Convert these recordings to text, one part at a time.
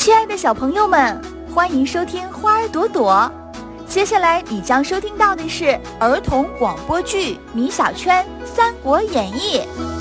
亲爱的小朋友们，欢迎收听花儿朵朵。接下来你将收听到的是儿童广播剧《米小圈三国演义》。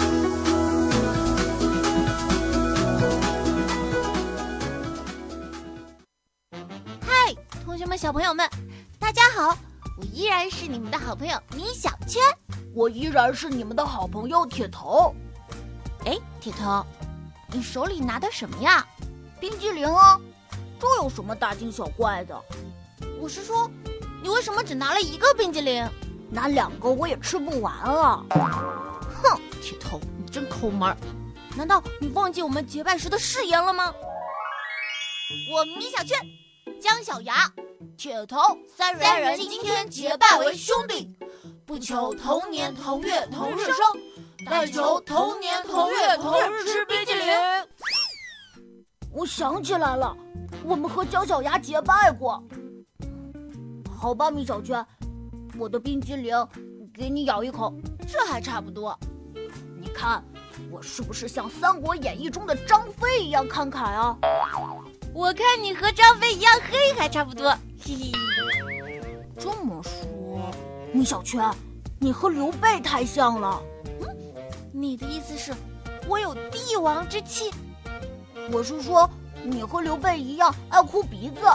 嗨，同学们小朋友们，大家好，我依然是你们的好朋友米小圈。 我依然是你们的好朋友铁头。 哎，铁头，你手里拿的什么呀？ 冰激凌啊，这有什么大惊小怪的？ 我是说，你为什么只拿了一个冰激凌？ 拿2个我也吃不完啊！ 哼，铁头，你真抠门儿！难道你忘记我们结拜时的誓言了吗？我米小圈、姜小牙、铁头3人今天结拜为兄弟，不求同年同月同日生，但求同年同月同日吃冰激凌。 我想起来了，我们和姜小牙结拜过。好吧，米小圈，我的冰激凌给你咬一口， 这还差不多。 你看，我是不是像《三国演义》中的张飞一样慷慨啊？ 我看你和张飞一样黑还差不多，嘿嘿。 这么说，米小圈，你和刘备太像了。 你的意思是，我有帝王之气？ 我是说，你和刘备一样爱哭鼻子。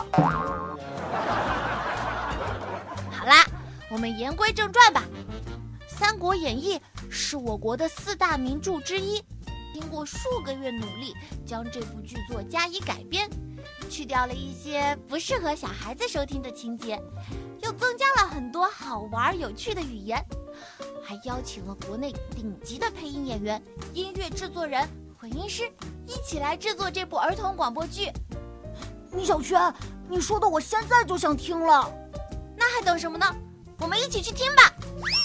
好啦，我们言归正传吧。《三国演义》是我国的4大名著之一，经过数个月努力，将这部剧作加以改编，去掉了一些不适合小孩子收听的情节，又增加了很多好玩有趣的语言，还邀请了国内顶级的配音演员、音乐制作人、混音师一起来制作这部儿童广播剧。 米小圈，你说的我现在就想听了。 那还等什么呢？我们一起去听吧。